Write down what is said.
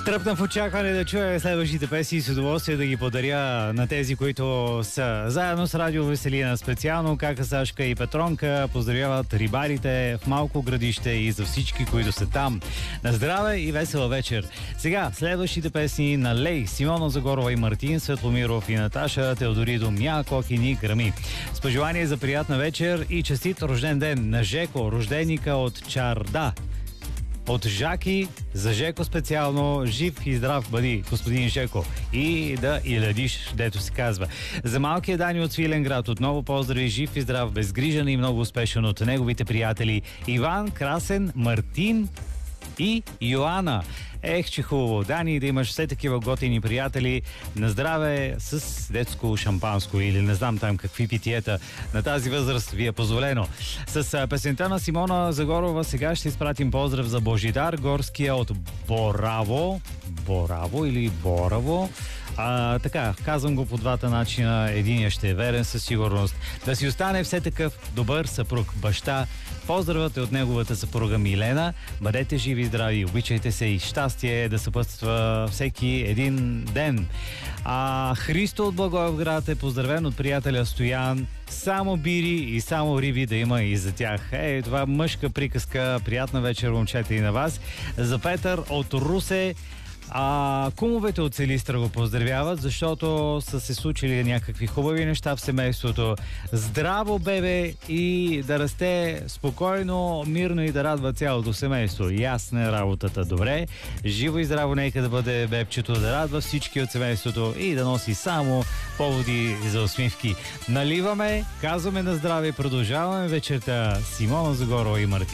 Тръпна в очакване да чуя следващите песни и с удоволствие да ги подаря на тези, които са заедно с Радио Веселина. Специално Кака, Сашка и Петронка поздравяват рибарите в Малко Градище и за всички, които са там. На здраве и весела вечер! Сега, следващите песни на Лей, Симона Загорова и Мартин Светломиров и Наташа Теодоридо, Мя Кокини Грами. С пожелание за приятна вечер и честит рожден ден на Жеко, рожденика от Чарда. От Жаки за Жеко специално, жив и здрав бъди, господин Жеко. И да илядиш, дето се казва. За малкия Дани от Свиленград отново поздрави, жив и здрав, безгрижен и много успешен от неговите приятели Иван, Красен, Мартин и Йоана. Ех, че хубаво. Дани, да имаш все такива готини приятели. На здраве с детско шампанско или не знам там какви питиета на тази възраст ви е позволено. С песента на Симона Загорова сега ще изпратим поздрав за Божидар Горския от Бораво. Бораво или Бораво? Така, казвам го по двата начина. Единия ще е верен със сигурност. Да си остане все такъв добър съпруг, баща. Поздравът е от неговата съпруга Милена. Бъдете живи и здрави, обичайте се и щастие да съпътства всеки един ден. Христо от Благоевград е поздравен от приятеля Стоян. Само бири и само риби да има и за тях. Това мъжка приказка. Приятна вечер, момчета, и на вас. За Петър от Русе. Кумовете от Селистра го поздравяват, защото са се случили някакви хубави неща в семейството. Здраво бебе и да расте спокойно, мирно и да радва цялото семейство. Ясна е работата. Добре. Живо и здраво нека да бъде бебчето, да радва всички от семейството и да носи само поводи за усмивки. Наливаме, казваме на здраве, продължаваме вечерта. Симона Загорова и Мартин